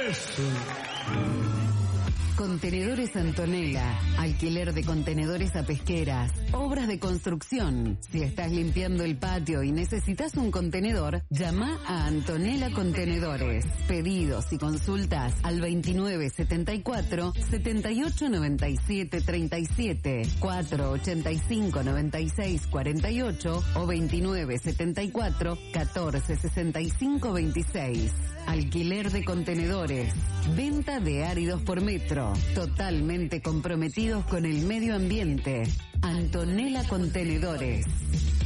eso. Contenedores Antonella, alquiler de contenedores a pesqueras, obras de construcción. Si estás limpiando el patio y necesitas un contenedor, llama a Antonella Contenedores. Pedidos y consultas al 2974 7897 37, 485 96 48 o 2974 1465 26. Alquiler de contenedores, venta de áridos por metro, totalmente comprometidos con el medio ambiente. Antonella Contenedores.